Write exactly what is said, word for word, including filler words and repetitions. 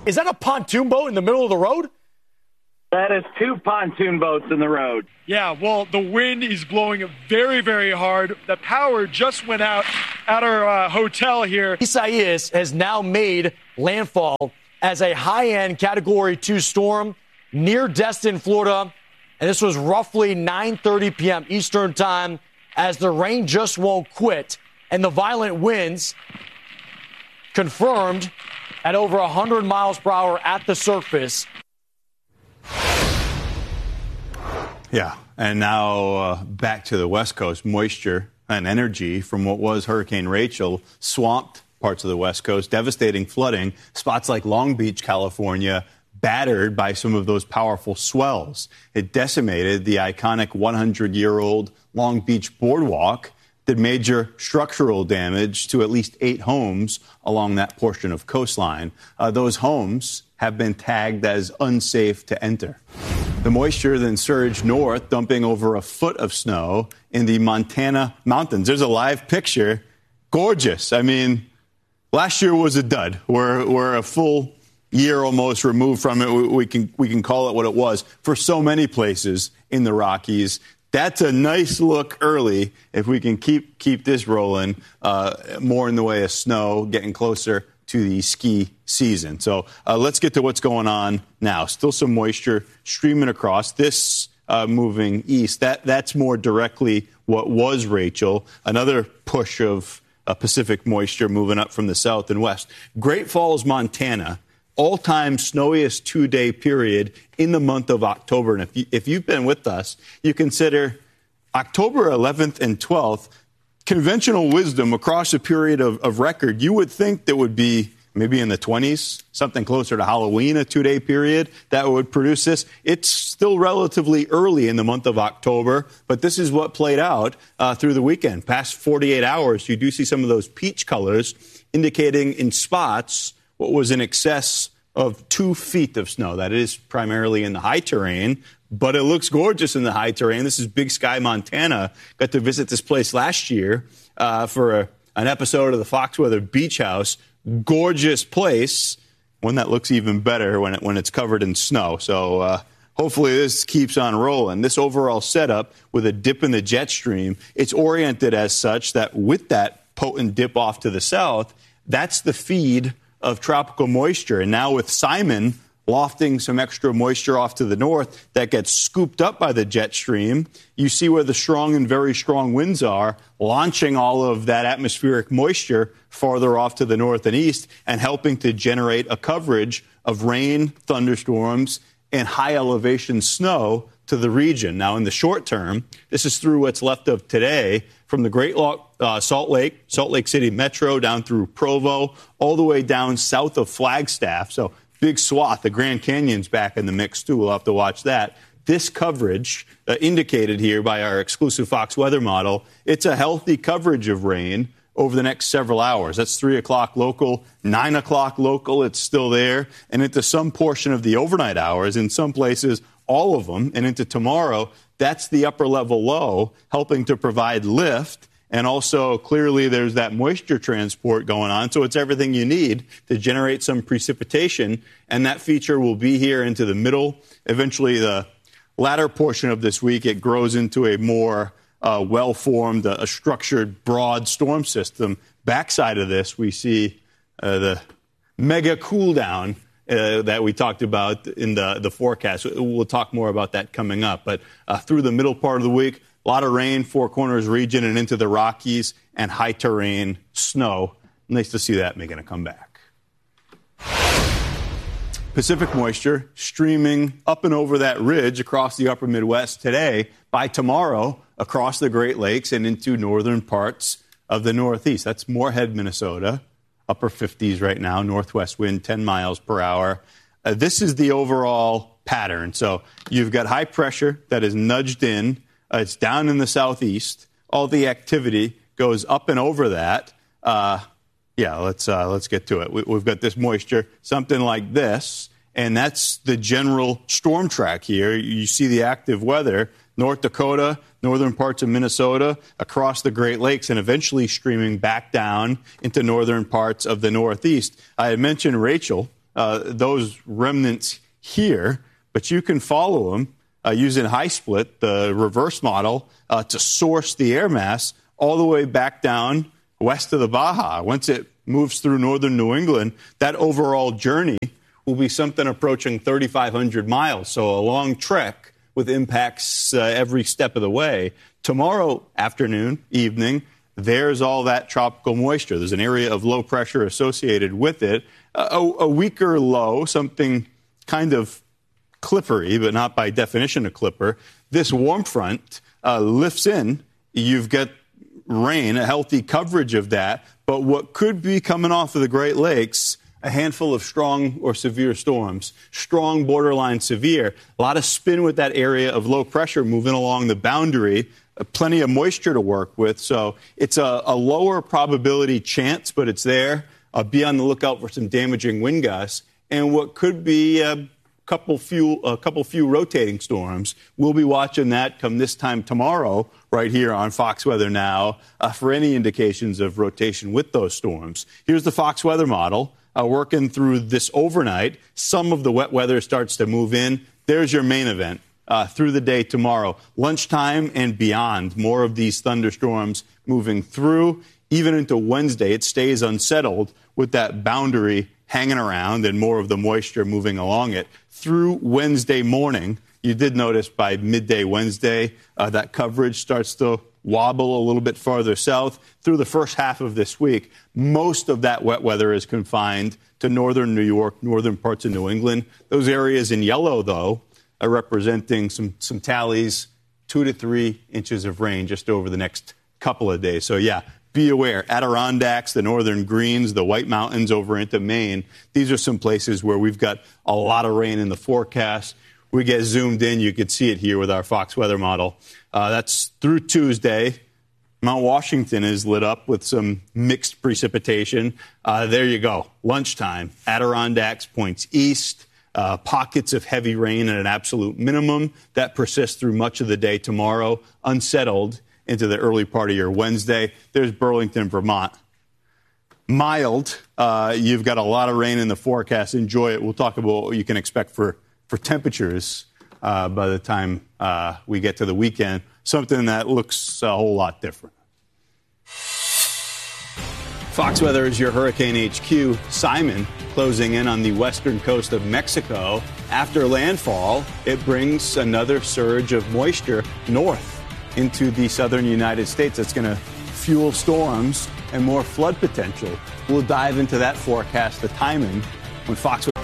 Is that a pontoon boat in the middle of the road? That is two pontoon boats in the road. Yeah, well, the wind is blowing very, very hard. The power just went out at our uh, hotel here. Isaias has now made landfall as a high-end Category two storm near Destin, Florida. And this was roughly nine thirty p.m. Eastern time as the rain just won't quit. And the violent winds confirmed at over one hundred miles per hour at the surface. Yeah, and now uh, back to the West Coast. Moisture and energy from what was Hurricane Rachel swamped parts of the West Coast, devastating flooding. Spots like Long Beach, California, battered by some of those powerful swells. It decimated the iconic one hundred year old Long Beach boardwalk, did major structural damage to at least eight homes along that portion of coastline. Uh, those homes have been tagged as unsafe to enter. The moisture then surged north, dumping over a foot of snow in the Montana mountains. There's a live picture. Gorgeous. I mean, last year was a dud. We're, we're a full year almost removed from it. We, we can we can call it what it was for so many places in the Rockies. That's a nice look early if we can keep keep this rolling, uh, more in the way of snow, getting closer to the ski season. So uh, let's get to what's going on now. Still some moisture streaming across. This uh, moving east, that that's more directly what was Rachel. Another push of uh, Pacific moisture moving up from the south and west. Great Falls, Montana, all-time snowiest two-day period in the month of October. And if, you, if you've been with us, you consider October eleventh and twelfth, conventional wisdom across a period of, of record, you would think that would be maybe in the twenties, something closer to Halloween, a two-day period that would produce this. It's still relatively early in the month of October, but this is what played out uh, through the weekend. Past forty-eight hours, you do see some of those peach colors indicating in spots what was in excess of two feet of snow. That is primarily in the high terrain, but it looks gorgeous in the high terrain. This is Big Sky, Montana. Got to visit this place last year uh, for a, an episode of the Fox Weather Beach House. Gorgeous place, one that looks even better when it, when it's covered in snow. So uh, hopefully this keeps on rolling. This overall setup with a dip in the jet stream, it's oriented as such that with that potent dip off to the south, that's the feed of tropical moisture. And now with Simon lofting some extra moisture off to the north that gets scooped up by the jet stream, you see where the strong and very strong winds are, launching all of that atmospheric moisture farther off to the north and east and helping to generate a coverage of rain, thunderstorms, and high elevation snow to the region. Now, in the short term, this is through what's left of today, from the Great uh, Salt Lake, Salt Lake City Metro, down through Provo, all the way down south of Flagstaff. So big swath. The Grand Canyon's back in the mix, too. We'll have to watch that. This coverage, uh, indicated here by our exclusive Fox weather model, it's a healthy coverage of rain over the next several hours. That's three o'clock local, nine o'clock local. It's still there. And into some portion of the overnight hours, in some places, all of them, and into tomorrow, that's the upper level low, helping to provide lift. And also, clearly, there's that moisture transport going on. So it's everything you need to generate some precipitation. And that feature will be here into the middle. Eventually, the latter portion of this week, it grows into a more uh, well-formed, uh, a structured, broad storm system. Backside of this, we see uh, the mega cool down Uh, that we talked about in the, the forecast. We'll talk more about that coming up. But uh, through the middle part of the week, a lot of rain, Four Corners region and into the Rockies, and high terrain snow. Nice to see that making a comeback. Pacific moisture streaming up and over that ridge across the upper Midwest today. By tomorrow, across the Great Lakes and into northern parts of the Northeast. That's Moorhead, Minnesota. Upper fifties right now, northwest wind ten miles per hour. Uh, this is the overall pattern. So you've got high pressure that is nudged in. Uh, it's down in the southeast. All the activity goes up and over that. Uh, yeah, let's uh, let's get to it. We, we've got this moisture, something like this, and that's the general storm track here. You see the active weather, North Dakota, northern parts of Minnesota, across the Great Lakes, and eventually streaming back down into northern parts of the Northeast. I had mentioned Rachel uh, those remnants here, but you can follow them uh, using high split, the reverse model, uh, to source the air mass all the way back down west of the Baja. Once it moves through northern New England, that overall journey will be something approaching thirty-five hundred miles. So a long trek with impacts uh, every step of the way. Tomorrow afternoon, evening, there's all that tropical moisture. There's an area of low pressure associated with it. A, a weaker low, something kind of clippery, but not by definition a clipper. This warm front uh, lifts in. You've got rain, a healthy coverage of that. But what could be coming off of the Great Lakes, a handful of strong or severe storms, strong borderline severe, a lot of spin with that area of low pressure moving along the boundary, uh, plenty of moisture to work with. So it's a, a lower probability chance, but it's there. Uh, be on the lookout for some damaging wind gusts and what could be a couple few, a couple few rotating storms. We'll be watching that come this time tomorrow right here on Fox Weather Now uh, for any indications of rotation with those storms. Here's the Fox Weather model. Uh, working through this overnight, some of the wet weather starts to move in. There's your main event uh, through the day tomorrow. Lunchtime and beyond, more of these thunderstorms moving through. Even into Wednesday, it stays unsettled with that boundary hanging around and more of the moisture moving along it. Through Wednesday morning, you did notice by midday Wednesday, uh, that coverage starts to wobble a little bit farther south. Through the first half of this week, most of that wet weather is confined to northern New York, northern parts of New England. Those areas in yellow, though, are representing some, some tallies, two to three inches of rain just over the next couple of days. So, yeah, be aware. Adirondacks, the northern greens, the White Mountains over into Maine, these are some places where we've got a lot of rain in the forecast. We get zoomed in. You can see it here with our Fox weather model. Uh, that's through Tuesday. Mount Washington is lit up with some mixed precipitation. Uh, there you go. Lunchtime. Adirondacks points east. Uh, pockets of heavy rain at an absolute minimum. That persists through much of the day tomorrow. Unsettled into the early part of your Wednesday. There's Burlington, Vermont. Mild. Uh, you've got a lot of rain in the forecast. Enjoy it. We'll talk about what you can expect for for temperatures uh, by the time uh, we get to the weekend, something that looks a whole lot different. Fox Weather is your Hurricane H Q. Simon closing in on the western coast of Mexico. After landfall, it brings another surge of moisture north into the southern United States. That's going to fuel storms and more flood potential. We'll dive into that forecast, the timing, when Fox